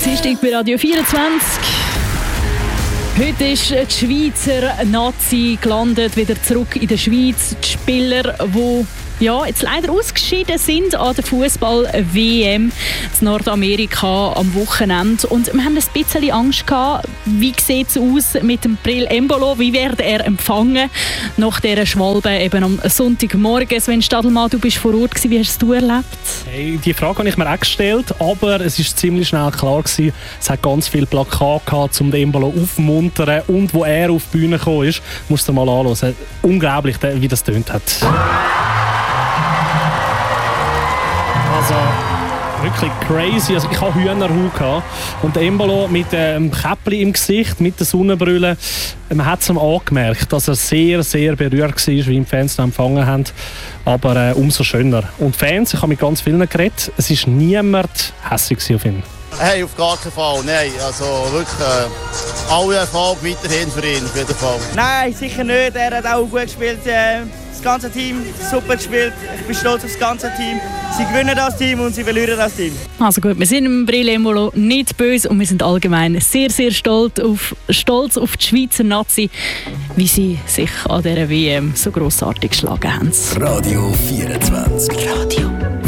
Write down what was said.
Dienstag bei Radio 24. Heute ist die Schweizer Nazi gelandet, wieder zurück in der Schweiz. Die Spieler, die jetzt leider ausgeschieden sind an der Fußball-WM in Nordamerika am Wochenende. Und wir haben ein bisschen Angst gehabt, wie sieht es aus mit dem Breel Embolo, wie wird er empfangen nach dieser Schwalbe eben am Sonntagmorgen. Sven Stadelmann, du bist vor Ort gewesen. Wie hast du erlebt? Hey, die Frage habe ich mir auch gestellt, aber es ist ziemlich schnell klar gewesen. Es hat ganz viele Plakate gehabt, um den Embolo aufzumuntern, und wo er auf die Bühne gekommen ist, musst du mal anschauen. Unglaublich, wie das tönt hat. Also wirklich crazy. Also ich hatte Hühnerhaut gehabt. Und der Embolo mit dem Käppli im Gesicht, mit der Sonnenbrille, man hat es ihm angemerkt, dass er sehr, sehr berührt war, wie die Fans ihn empfangen haben. Aber umso schöner. Und Fans, ich habe mit ganz vielen geredet, es war niemand hässlich auf ihn. Hey, auf gar keinen Fall, nein. Also wirklich alle Erfolg weiterhin für ihn, auf jeden Fall. Nein, sicher nicht. Er hat auch gut gespielt. Das ganze Team super gespielt. Ich bin stolz auf das ganze Team. Sie gewinnen das Team und sie verlieren das Team. Also gut, wir sind im Breel Embolo nicht böse und wir sind allgemein sehr, sehr stolz auf die Schweizer Nazi, wie sie sich an dieser WM so grossartig geschlagen haben. Radio 24.